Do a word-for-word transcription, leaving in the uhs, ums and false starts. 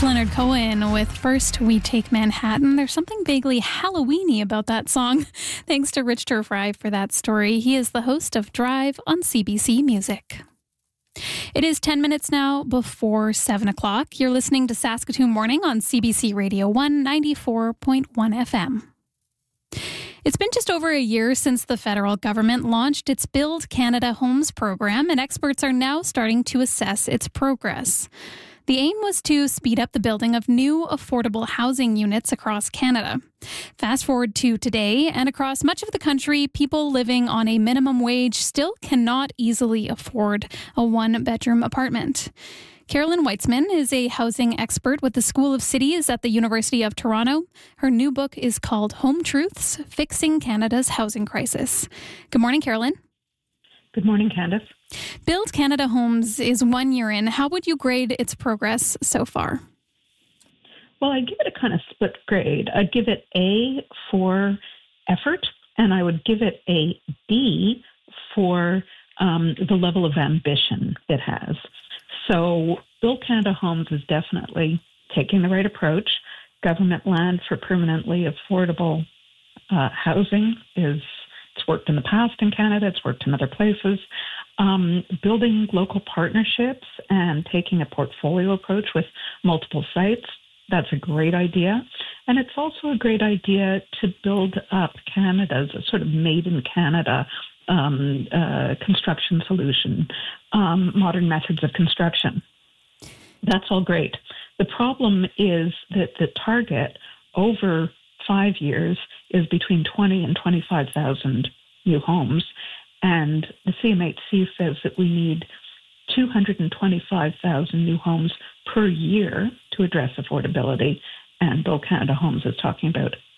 Leonard Cohen with First We Take Manhattan. There's something vaguely Halloween-y about that song. Thanks to Rich Turfry for that story. He is the host of Drive on C B C Music. It is ten minutes now before seven o'clock. You're listening to Saskatoon Morning on C B C Radio one ninety-four point one F M. It's been just over a year since the federal government launched its Build Canada Homes program, and experts are now starting to assess its progress. The aim was to speed up the building of new affordable housing units across Canada. Fast forward to today, and across much of the country, people living on a minimum wage still cannot easily afford a one-bedroom apartment. Carolyn Weitzman is a housing expert with the School of Cities at the University of Toronto. Her new book is called Home Truths: Fixing Canada's Housing Crisis. Good morning, Carolyn. Good morning, Candice. Build Canada Homes is one year in. How would you grade its progress so far? Well, I'd give it a kind of split grade. I'd give it A for effort, and I would give it a B for um, the level of ambition it has. So Build Canada Homes is definitely taking the right approach. Government land for permanently affordable uh, housing is It's worked in the past in Canada. It's worked in other places. Um, building local partnerships and taking a portfolio approach with multiple sites, that's a great idea. And it's also a great idea to build up Canada's sort of made in Canada um, uh, construction solution, um, modern methods of construction. That's all great. The problem is that the target over five years is between twenty and twenty-five thousand new homes. And the C M H C says that we need two hundred twenty-five thousand new homes per year to address affordability. And Build Canada Homes is talking about